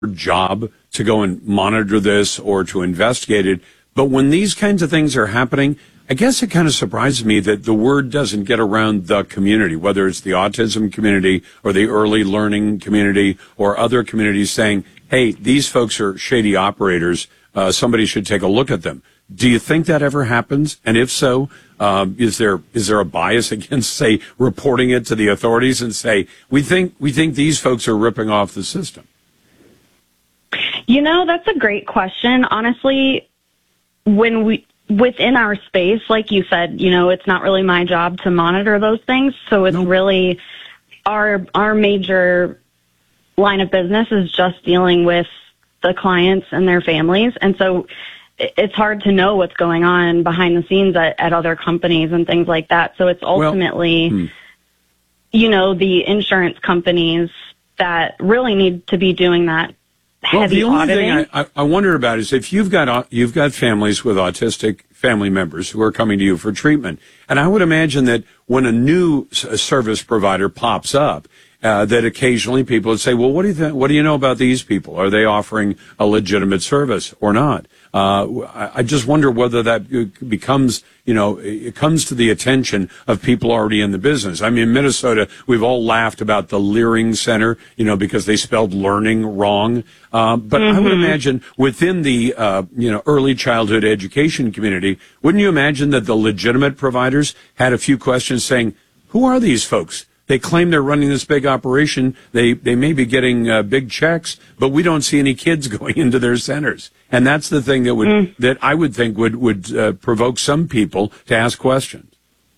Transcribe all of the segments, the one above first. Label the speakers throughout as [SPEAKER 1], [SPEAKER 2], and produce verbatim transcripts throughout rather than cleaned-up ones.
[SPEAKER 1] job to go and monitor this or to investigate it. But when these kinds of things are happening, I guess it kind of surprises me that the word doesn't get around the community, whether it's the autism community or the early learning community or other communities saying, hey, these folks are shady operators. Uh, somebody should take a look at them. Do you think that ever happens? And if so, um, is there is there a bias against, say, reporting it to the authorities and say, we think we think these folks are ripping off the system?
[SPEAKER 2] You know, that's a great question. Honestly, when we within our space, like you said, you know, it's not really my job to monitor those things. So it's nope. really our our major line of business is just dealing with the clients and their families. And so it's hard to know what's going on behind the scenes at, at other companies and things like that. So it's ultimately, well, hmm. you know, the insurance companies that really need to be doing that
[SPEAKER 1] well,
[SPEAKER 2] heavy
[SPEAKER 1] the only
[SPEAKER 2] auditing.
[SPEAKER 1] thing I, I wonder about is if you've got you've got families with autistic family members who are coming to you for treatment, and I would imagine that when a new service provider pops up, Uh, that occasionally people would say, well, what do you think? What do you know about these people? Are they offering a legitimate service or not? Uh, I, I just wonder whether that becomes, you know, it comes to the attention of people already in the business. I mean, in Minnesota, we've all laughed about the Leering Center, you know, because they spelled learning wrong. Uh, but mm-hmm. I would imagine within the, uh, you know, early childhood education community, wouldn't you imagine that the legitimate providers had a few questions saying, who are these folks? They claim they're running this big operation. They they may be getting uh, big checks, but we don't see any kids going into their centers. And that's the thing that would mm. that I would think would would uh, provoke some people to ask questions.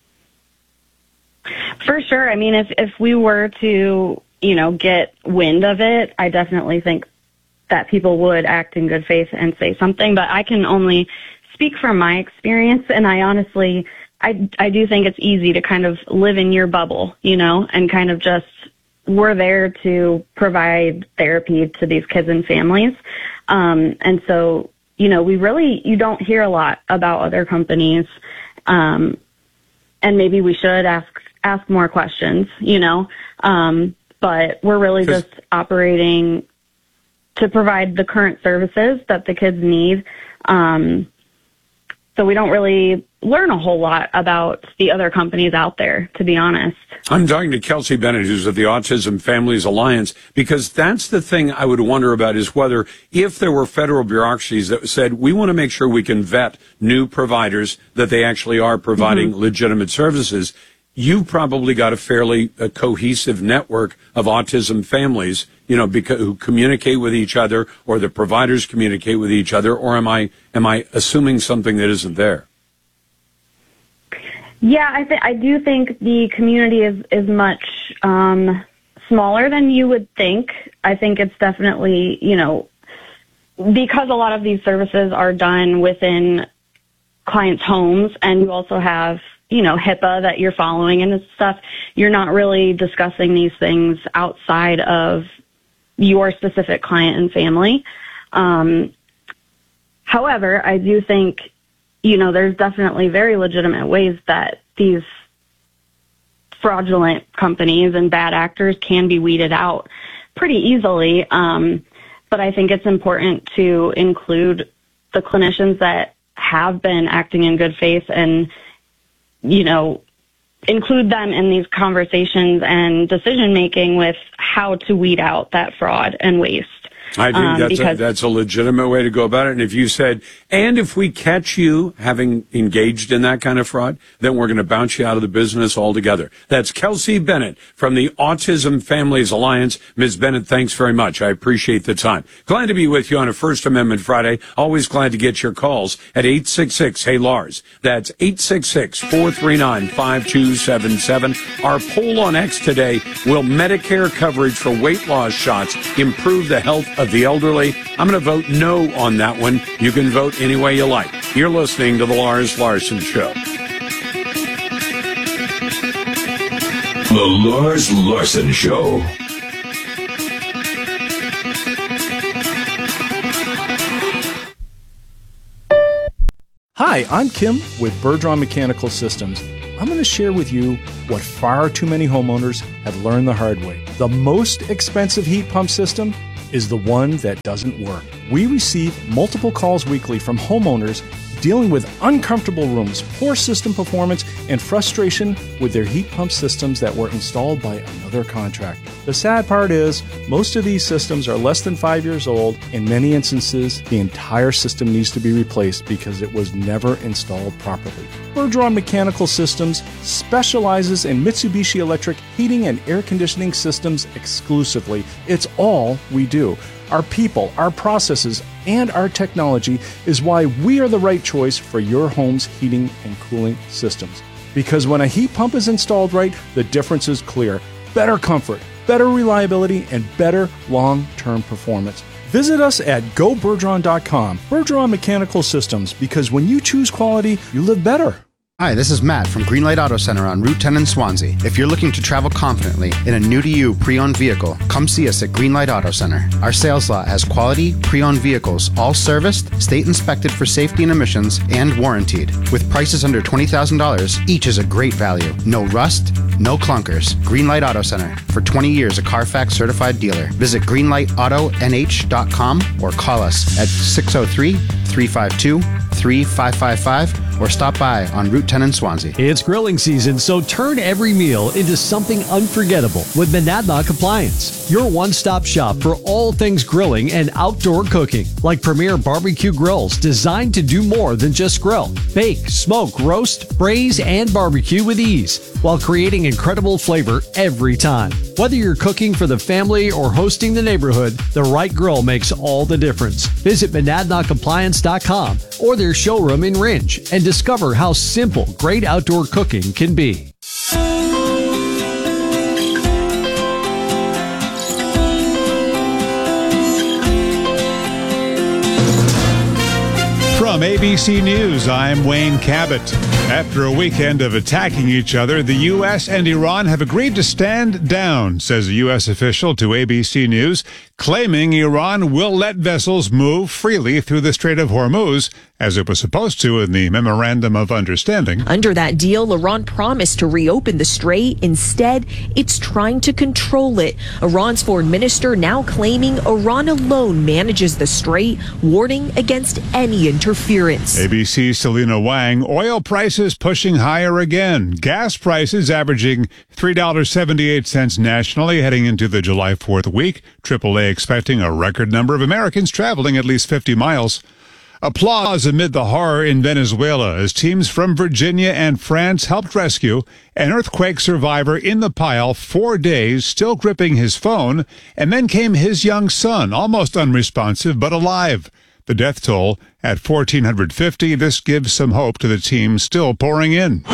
[SPEAKER 2] For sure. I mean, if if we were to, you know, get wind of it, I definitely think that people would act in good faith and say something. But I can only speak from my experience, and I honestly. I, I do think it's easy to kind of live in your bubble, you know, and kind of just, we're there to provide therapy to these kids and families. Um, and so, you know, we really, you don't hear a lot about other companies. Um, and maybe we should ask, ask more questions, you know, um, but we're really just operating to provide the current services that the kids need. Um, so we don't really learn a whole lot about the other companies out there, to be honest.
[SPEAKER 1] I'm talking to Kelsey Bennett, who's at the Autism Families Alliance, because that's the thing I would wonder about is whether if there were federal bureaucracies that said, we want to make sure we can vet new providers, that they actually are providing mm-hmm. legitimate services. You've probably got a fairly uh, cohesive network of autism families, you know, because, who communicate with each other, or the providers communicate with each other, or am I am I assuming something that isn't there?
[SPEAKER 2] Yeah, I th- I do think the community is is much um, smaller than you would think. I think it's definitely, you know, because a lot of these services are done within clients' homes, and you also have, you know, HIPAA that you're following and stuff. You're not really discussing these things outside of your specific client and family. Um, however, I do think, you know, there's definitely very legitimate ways that these fraudulent companies and bad actors can be weeded out pretty easily. Um, but I think it's important to include the clinicians that have been acting in good faith and, you know, include them in these conversations and decision making with how to weed out that fraud and waste.
[SPEAKER 1] I think um, that's, a, that's a legitimate way to go about it. And if you said, and if we catch you having engaged in that kind of fraud, then we're going to bounce you out of the business altogether. That's Kelsey Bennett from the Autism Families Alliance. Miz Bennett, thanks very much. I appreciate the time. Glad to be with you on a First Amendment Friday. Always glad to get your calls at eight six six, hey Lars. That's eight six six, four three nine, five two seven seven. Our poll on X today, will Medicare coverage for weight loss shots improve the health of the elderly? I'm going to vote no on that one. You can vote any way you like. You're listening to The Lars Larson Show.
[SPEAKER 3] The Lars Larson Show.
[SPEAKER 4] Hi, I'm Kim with Bergeron Mechanical Systems. I'm going to share with you what far too many homeowners have learned the hard way. The most expensive heat pump system is the one that doesn't work. We receive multiple calls weekly from homeowners dealing with uncomfortable rooms, poor system performance, and frustration with their heat pump systems that were installed by another contractor. The sad part is, most of these systems are less than five years old. In many instances, the entire system needs to be replaced because it was never installed properly. Bergeron Mechanical Systems specializes in Mitsubishi Electric heating and air conditioning systems exclusively. It's all we do. Our people, our processes, and our technology is why we are the right choice for your home's heating and cooling systems. Because when a heat pump is installed right, the difference is clear. Better comfort, better reliability, and better long-term performance. Visit us at go bergeron dot com. Bergeron Mechanical Systems, because when you choose quality, you live better.
[SPEAKER 5] Hi, this is Matt from Greenlight Auto Center on Route ten in Swansea. If you're looking to travel confidently in a new-to-you pre-owned vehicle, come see us at Greenlight Auto Center. Our sales lot has quality pre-owned vehicles, all serviced, state-inspected for safety and emissions, and warranted. With prices under twenty thousand dollars, each is a great value. No rust, no clunkers. Greenlight Auto Center. For twenty years, a Carfax certified dealer. Visit greenlight auto n h dot com or call us at six oh three, three five two, three five five five or stop by on Route ten in Swansea.
[SPEAKER 6] It's grilling season, so turn every meal into something unforgettable with Monadnock Appliance, your one-stop shop for all things grilling and outdoor cooking, like premier barbecue grills designed to do more than just grill. Bake, smoke, roast, braise, and barbecue with ease, while creating incredible flavor every time. Whether you're cooking for the family or hosting the neighborhood, the right grill makes all the difference. Visit monadnock appliance dot com or their showroom in Ringe and discover how simple great outdoor cooking can be.
[SPEAKER 7] From A B C News, I'm Wayne Cabot. After a weekend of attacking each other, the U S and Iran have agreed to stand down, says a U S official to A B C News, claiming Iran will let vessels move freely through the Strait of Hormuz, as it was supposed to in the Memorandum of Understanding.
[SPEAKER 8] Under that deal, Iran promised to reopen the strait. Instead, it's trying to control it. Iran's foreign minister now claiming Iran alone manages the strait, warning against any interference.
[SPEAKER 7] A B C's Selena Wang, oil prices pushing higher again. Gas prices averaging three dollars and seventy-eight cents nationally heading into the July fourth week. triple A expecting a record number of Americans traveling at least fifty miles. Applause amid the horror in Venezuela as teams from Virginia and France helped rescue an earthquake survivor in the pile four days, still gripping his phone, and then came his young son, almost unresponsive but alive. The death toll at one thousand four hundred fifty. This gives some hope to the team still pouring in.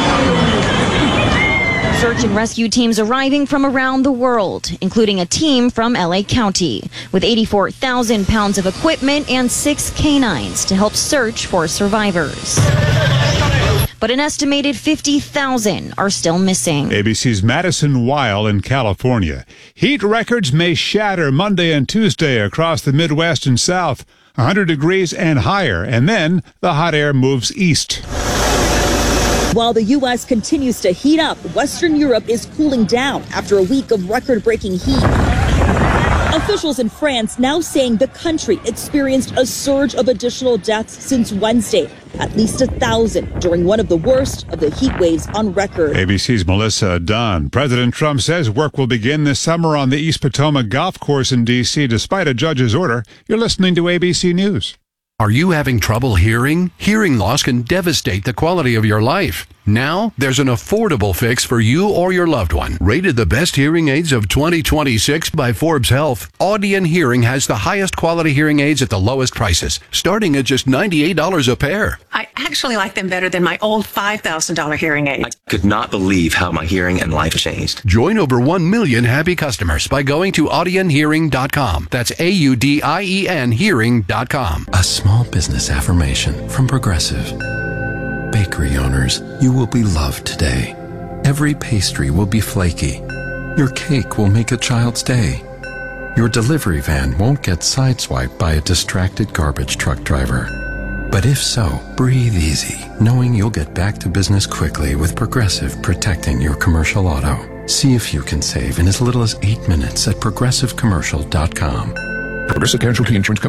[SPEAKER 9] Search and rescue teams arriving from around the world, including a team from L A County, with eighty-four thousand pounds of equipment and six canines to help search for survivors. But an estimated fifty thousand are still missing.
[SPEAKER 7] A B C's Madison Weil in California. Heat records may shatter Monday and Tuesday across the Midwest and South. one hundred degrees and higher, and then the hot air moves east.
[SPEAKER 10] While the U S continues to heat up, Western Europe is cooling down after a week of record-breaking heat. Officials in France now saying the country experienced a surge of additional deaths since Wednesday, at least a thousand during one of the worst of the heat waves on record.
[SPEAKER 7] A B C's Melissa Dunn. President Trump says work will begin this summer on the East Potomac Golf Course in D C despite a judge's order. You're listening to A B C News.
[SPEAKER 11] Are you having trouble hearing? Hearing loss can devastate the quality of your life. Now, there's an affordable fix for you or your loved one. Rated the best hearing aids of twenty twenty-six by Forbes Health, Audion Hearing has the highest quality hearing aids at the lowest prices, starting at just ninety-eight dollars a pair.
[SPEAKER 12] I actually like them better than my old five thousand dollars hearing aid.
[SPEAKER 13] I could not believe how my hearing and life changed.
[SPEAKER 11] Join over one million happy customers by going to audion hearing dot com. That's A U D I E N hearing dot com.
[SPEAKER 14] A small business affirmation from Progressive. Bakery owners, you will be loved today. Every pastry will be flaky. Your cake will make a child's day. Your delivery van won't get sideswiped by a distracted garbage truck driver. But if so, breathe easy, knowing you'll get back to business quickly with Progressive protecting your commercial auto. See if you can save in as little as eight minutes at progressive commercial dot com.
[SPEAKER 15] Progressive Casualty Insurance Company.